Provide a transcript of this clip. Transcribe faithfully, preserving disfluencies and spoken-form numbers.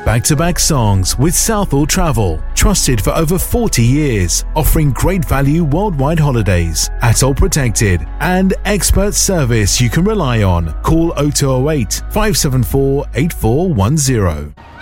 back-to-back songs with Southall Travel, trusted for over forty years, offering great value worldwide holidays, ATOL protected, and expert service you can rely on. Call oh two oh eight, five seven four, eight four one zero.